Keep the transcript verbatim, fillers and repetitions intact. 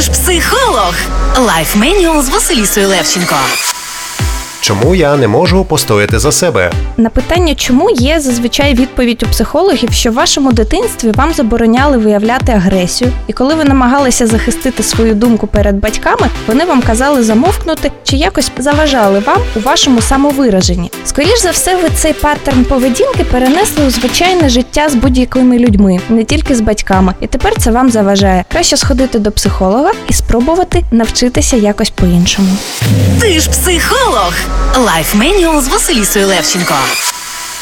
ж психолог. Лайф Менюал з Василісою Левченко. Чому я не можу постояти за себе? На питання «чому» є зазвичай відповідь у психологів, що в вашому дитинстві вам забороняли виявляти агресію, і коли ви намагалися захистити свою думку перед батьками, вони вам казали замовкнути чи якось заважали вам у вашому самовираженні. Скоріш за все, ви цей паттерн поведінки перенесли у звичайне життя з будь-якими людьми, не тільки з батьками, і тепер це вам заважає. Краще сходити до психолога і спробувати навчитися якось по-іншому. Ти ж психолог. Лайф Менюал з Василісою Левченко.